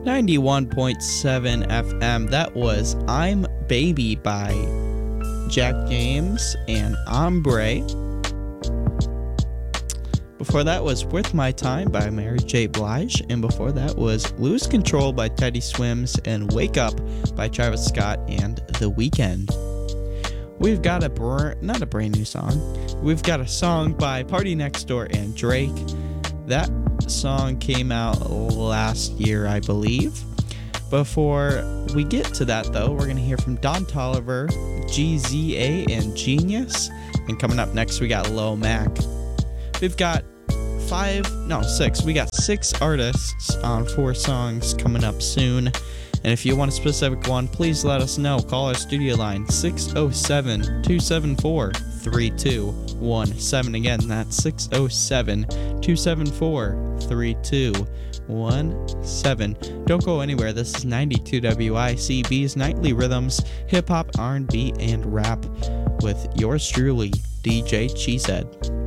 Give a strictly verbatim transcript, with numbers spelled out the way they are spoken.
ninety-one point seven F M. That was I'm Baby by Jack James and Ombre. Before that was Worth My Time by Mary J. Blige. And before that was Lose Control by Teddy Swims and Wake Up by Travis Scott and The Weeknd. We've got a, br- not a brand new song. We've got a song by Party Next Door and Drake. That song came out last year, I believe. Before we get to that, though, we're going to hear from Don Toliver, G Z A, and Genius. And coming up next, we got Lil Mac. We've got five, no, six. We got six artists on four songs coming up soon. And if you want a specific one, please let us know. Call our studio line, six oh seven, two seven four, three two one seven. Again, that's six oh seven, two seven four, three two one seven. Don't go anywhere. This is ninety-two W I C B's Nightly Rhythms, hip-hop, R and B, and rap with yours truly, D J Cheesehead.